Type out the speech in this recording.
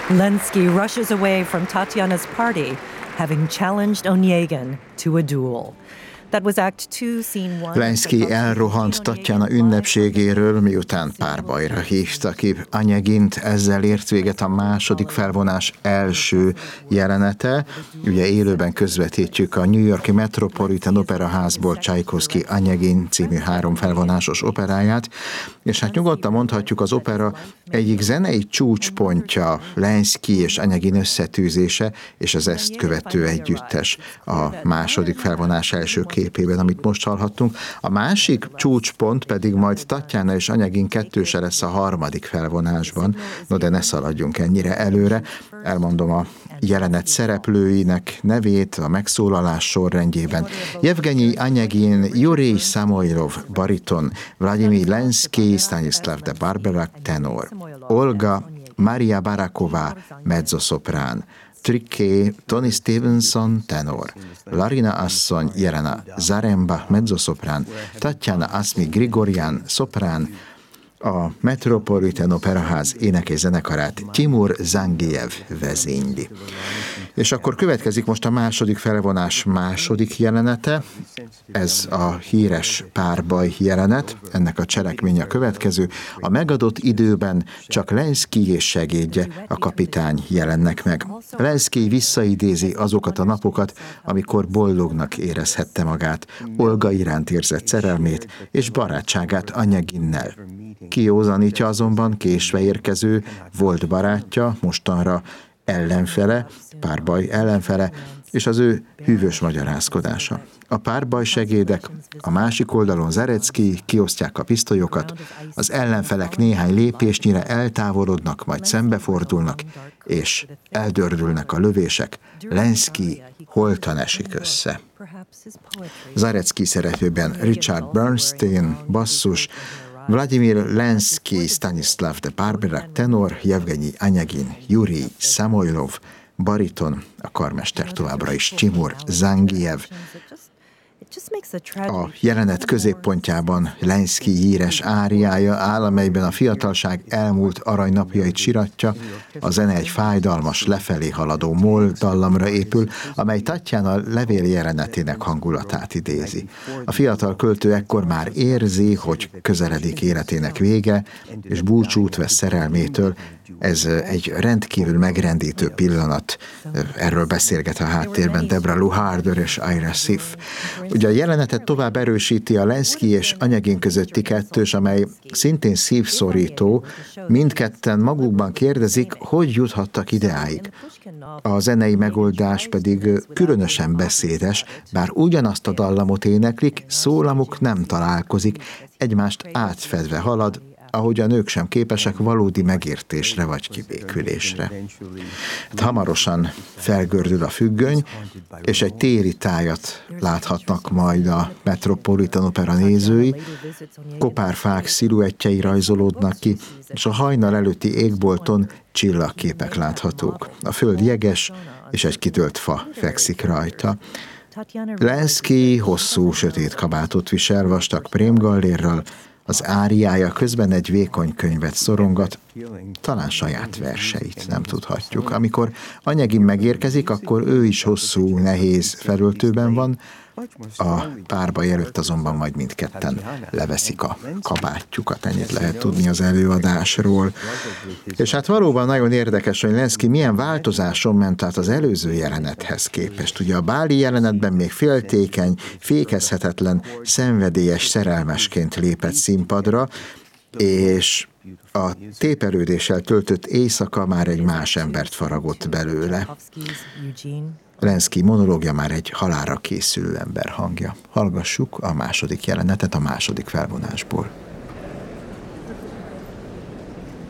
Lenski rushes away from Tatiana's party, having challenged Onegin to a duel. That was Act 2, Scene 1. Lenski elrohant Tatjana ünnepségéről, miután párbajra hívta ki Onegint, ezzel ért véget a második felvonás első jelenete. Ugye élőben közvetítjük a New York-i Metropolitan Operaházból Csajkovszky Onegin című 3 felvonásos operáját, és hát nyugodtan mondhatjuk, az opera egyik zenei csúcspontja Lenski és Onegin összetűzése, és az ezt követő együttes a második felvonás első képében, amit most hallhattunk. A másik csúcspont pedig majd Tatjana és Onegin kettőse lesz a harmadik felvonásban. No, de ne szaladjunk ennyire előre. Elmondom a jelenet szereplőinek nevét a megszólalás sorrendjében. Yevgenyi Onegin, Yuri Samoilov, bariton, Vladimir Lenski, Stanislav de Barbera, tenor, Olga Maria Baraková, mezzoszoprán, Trické, Tony Stevenson, tenor, Larina asszony, Jelena Zaremba, mezzoszoprán, Tatjana Asmi Grigoryan, szoprán, a Metropolitan Operaház énekes zenekarát Timur Zangiyev vezényli. És akkor következik most a második felvonás második jelenete, ez a híres párbaj jelenet, ennek a cselekménye a következő. A megadott időben csak Lenski és segédje, a kapitány jelennek meg. Lenski visszaidézi azokat a napokat, amikor boldognak érezhette magát, Olga iránt érzett szerelmét és barátságát Oneginnel. Kiózanítja azonban késve érkező volt barátja, mostanra ellenfele, párbaj ellenfele, és az ő hűvös magyarázkodása. A párbaj segédek a másik oldalon Zarecki kiosztják a pisztolyokat, az ellenfelek néhány lépésnyire eltávolodnak, majd szembefordulnak, és eldördülnek a lövések. Lenski holtan esik össze. Zarecki szerepében Richard Bernstein, basszus, Vladimir Lenski, Stanislav de Barbera, tenor, Yevgenyi Onegin, Yuri Samoilov, bariton, a karmester továbbra is Timur Zangiyev. A jelenet középpontjában Lenski híres áriája áll, amelyben a fiatalság elmúlt aranynapjait siratja, a zene egy fájdalmas, lefelé haladó moll dallamra épül, amely Tatjana levél jelenetének hangulatát idézi. A fiatal költő ekkor már érzi, hogy közeledik életének vége, és búcsút vesz szerelmétől. Ez egy rendkívül megrendítő pillanat. Erről beszélget a háttérben Debra Luharder és Ira Sif. Ugye a jelenetet tovább erősíti a Lenski és Onegin közötti kettős, amely szintén szívszorító. Mindketten magukban kérdezik, hogy juthattak ideáig. A zenei megoldás pedig különösen beszédes, bár ugyanazt a dallamot éneklik, szólamuk nem találkozik, egymást átfedve halad, ahogy a nők sem képesek valódi megértésre vagy kibékülésre. Hamarosan felgördül a függöny, és egy téli tájat láthatnak majd a Metropolitan Opera nézői. Kopárfák sziluettjei rajzolódnak ki, és a hajnal előtti égbolton csillagképek láthatók. A föld jeges, és egy kitölt fa fekszik rajta. Lenski hosszú, sötét kabátot visel, vastag prémgallérral, az áriája közben egy vékony könyvet szorongat, talán saját verseit, nem tudhatjuk. Amikor Onegin megérkezik, akkor ő is hosszú, nehéz felöltőben van, a párbaj előtt azonban majd mindketten leveszik a kabátjukat, ennyit lehet tudni az előadásról. És hát valóban nagyon érdekes, hogy Lenski milyen változáson ment át az előző jelenethez képest. Ugye a báli jelenetben még féltékeny, fékezhetetlen, szenvedélyes szerelmesként lépett színpadra, és a téperődéssel töltött éjszaka már egy más embert faragott belőle. Lenski monológia már egy halálra készülő ember hangja. Hallgassuk a második jelenetet a második felvonásból.